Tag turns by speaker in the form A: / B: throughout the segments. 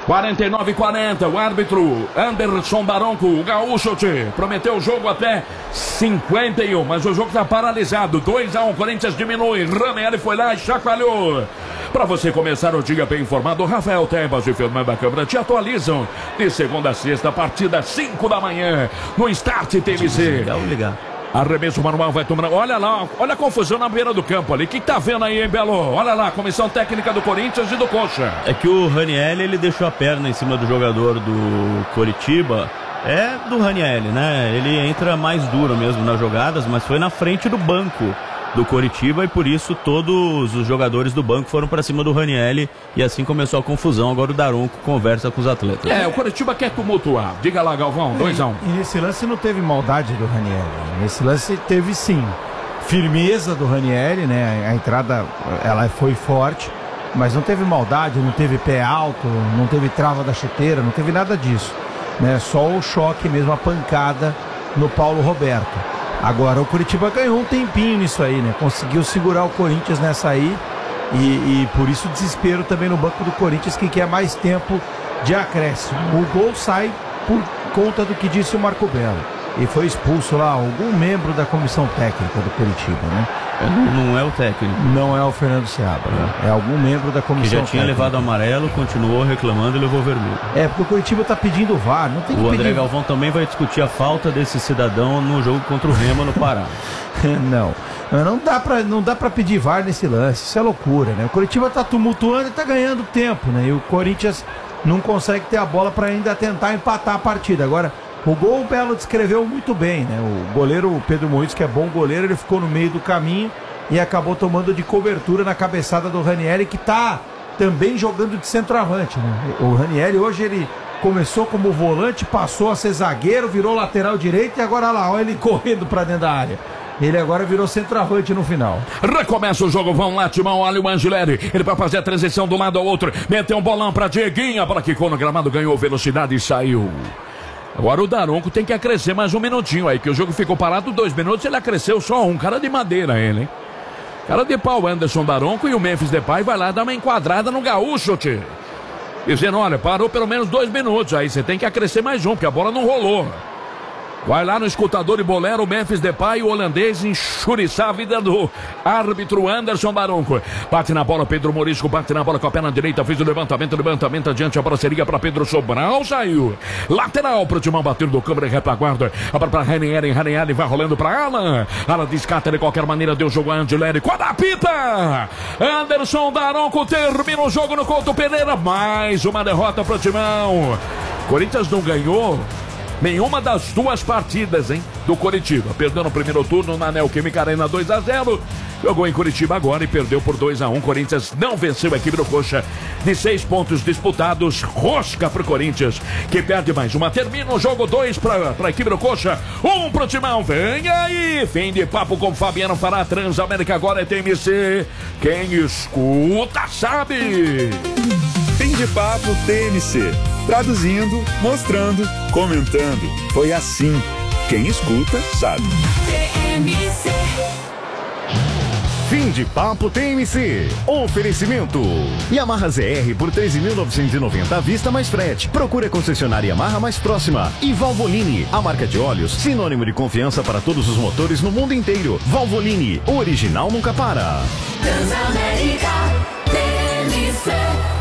A: 49-40, o árbitro Anderson Daronco, o gaúcho, prometeu o jogo até 51, mas o jogo está paralisado. 2-1, Corinthians diminui. Ranieri foi lá e chacoalhou. Para você começar o dia bem informado, Rafael Tebas e Fernanda Câmara te atualizam de segunda a sexta, a partir das 5 da manhã, no Start TMC.
B: Ligar.
A: Arremesso manual vai tomar. Olha lá, olha a confusão na beira do campo ali. O que tá vendo aí, hein, Belo? Olha lá, comissão técnica do Corinthians e do Coxa.
B: É que o Ranieri, ele deixou a perna em cima do jogador do Coritiba. É do Ranieri, né? Ele entra mais duro mesmo nas jogadas, mas foi na frente do banco do Coritiba e por isso todos os jogadores do banco foram pra cima do Ranieri e assim começou a confusão. Agora o Daronco conversa com os atletas.
A: O Coritiba quer tumultuar. Diga lá, Galvão, 2-1.
C: E nesse lance não teve maldade do Ranieri. Nesse lance teve sim firmeza do Ranieri, né? A entrada, ela foi forte, mas não teve maldade, não teve pé alto, não teve trava da chuteira, não teve nada disso, né? Só o choque mesmo, a pancada no Paulo Roberto. Agora o Coritiba ganhou um tempinho nisso aí, né? Conseguiu segurar o Corinthians nessa aí e por isso o desespero também no banco do Corinthians, que quer mais tempo de acréscimo. O gol sai por conta do que disse o Marco Belo. E foi expulso lá algum membro da comissão técnica do Coritiba, né?
B: Não é o técnico.
C: Não é o Fernando Seabra, né? É algum membro da comissão técnica.
B: Que já tinha levado amarelo, continuou reclamando e levou vermelho.
C: Porque o Coritiba tá pedindo VAR, não tem que
B: pedir.
C: O
B: André Galvão também vai discutir a falta desse cidadão no jogo contra o Remo no Pará.
C: Não dá pra pedir VAR nesse lance, isso é loucura, né? O Coritiba tá tumultuando e tá ganhando tempo, né? E o Corinthians não consegue ter a bola pra ainda tentar empatar a partida. Agora, o gol o Belo descreveu muito bem, né? O goleiro, o Pedro Moisés, que é bom goleiro, ele ficou no meio do caminho e acabou tomando de cobertura na cabeçada do Ranieri, que tá também jogando de centroavante, né? O Ranieri hoje ele começou como volante, passou a ser zagueiro, virou lateral direito e agora lá, olha ele correndo pra dentro da área. Ele agora virou centroavante no final.
A: Recomeça o jogo, vão lá, Timão, olha o Angileri. Ele vai fazer a transição de um lado ao outro. Meteu um bolão pra Dieguinha, para que no gramado ganhou velocidade e saiu. Agora o Daronco tem que acrescer mais um minutinho aí, que o jogo ficou parado 2 minutos, ele acresceu só um. Cara de madeira ele, hein? Cara de pau, Anderson Daronco, e o Memphis Depay vai lá dar uma enquadrada no gaúcho, tio. Dizendo, olha, parou pelo menos 2 minutos aí, você tem que acrescer mais um, porque a bola não rolou. Vai lá no escutador e bolero, o Memphis Depay, o holandês, enxuriçar a vida do árbitro Anderson Daronco. Bate na bola, Pedro Morisco, bate na bola com a perna direita, fez o levantamento adiante, a bola seria para Pedro Sobral, saiu. Lateral pro Timão, bateu do câmera e retaguarda. A bola para Ranieri vai rolando para Alan. Alan descarta de qualquer maneira, deu jogo a Angileri, quando apita! Anderson Daronco termina o jogo no Couto Pereira, mais uma derrota pro Timão. Corinthians não ganhou nenhuma das 2 partidas, hein, do Coritiba. Perdeu no primeiro turno na Neoquímica Arena 2-0. Jogou em Curitiba agora e perdeu por 2-1. Corinthians não venceu a equipe do Coxa. De 6 pontos disputados, rosca pro Corinthians, que perde mais uma. Termina o jogo, 2 pra equipe do Coxa, 1 pro Timão. Vem aí, fim de papo com Fabiano Fará. Transamérica agora é TMC. Quem escuta sabe.
D: Fim de papo TMC. Traduzindo, mostrando, comentando. Foi assim. Quem escuta, sabe.
E: TMC. Fim de papo TMC. Oferecimento. Yamaha ZR por 13.990 à vista mais frete. Procure a concessionária Yamaha mais próxima. E Valvoline, a marca de óleos, sinônimo de confiança para todos os motores no mundo inteiro. Valvoline, o original nunca para.
F: Transamérica TMC.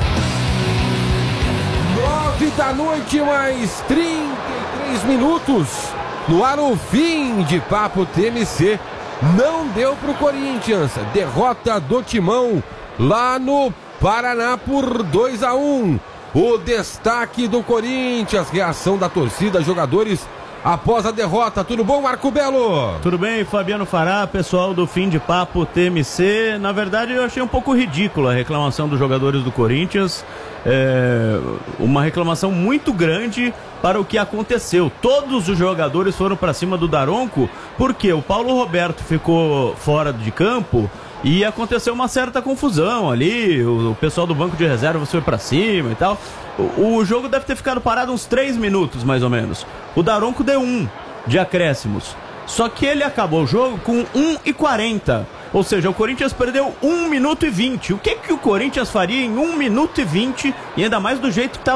G: 9 da noite, mais 33 minutos. No ar o fim de papo TMC. Não deu pro Corinthians. Derrota do Timão lá no Paraná por 2-1. O destaque do Corinthians, reação da torcida, jogadores após a derrota. Tudo bom, Marco Belo?
B: Tudo bem, Fabiano Fará, pessoal do Fim de Papo TMC. Na verdade, eu achei um pouco ridícula a reclamação dos jogadores do Corinthians. Uma reclamação muito grande para o que aconteceu. Todos os jogadores foram para cima do Daronco, porque o Paulo Roberto ficou fora de campo e aconteceu uma certa confusão ali. O pessoal do banco de reservas foi para cima e tal. O jogo deve ter ficado parado uns 3 minutos, mais ou menos. O Daronco deu 1 de acréscimos. Só que ele acabou o jogo com 1:40. Ou seja, o Corinthians perdeu 1 minuto e 20. O que o Corinthians faria em 1 minuto e 20? E ainda mais do jeito que estava